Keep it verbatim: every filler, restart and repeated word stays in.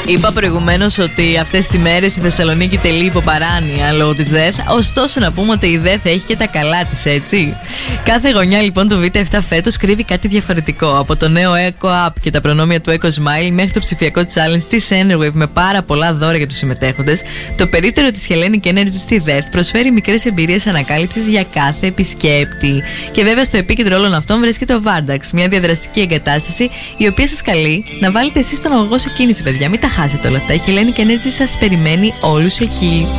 Είπα προηγουμένως ότι αυτές τις ημέρες η Θεσσαλονίκη τελεί υποπαράνοια λόγω της ΔΕΘ. Ωστόσο, να πούμε ότι η ΔΕΘ έχει και τα καλά της, έτσι. Κάθε γωνιά λοιπόν του Β' επτά φέτος κρύβει κάτι διαφορετικό. Από το νέο Eco App και τα προνόμια του Eco Smile μέχρι το ψηφιακό challenge της Enerwave με πάρα πολλά δώρα για τους συμμετέχοντες, το περίπτερο της Hellenic Energy στη ΔΕΘ προσφέρει μικρές εμπειρίες ανακάλυψης για κάθε επισκέπτη. Και βέβαια στο επίκεντρο όλων αυτών βρίσκεται ο Vardax, μια διαδραστική εγκατάσταση η οποία σας καλεί να βάλετε εσείς τον αγωγό σε κίνηση, παιδιά. Μην τα χάσετε όλα αυτά. Η Hellenic Energy σας περιμένει όλους εκεί.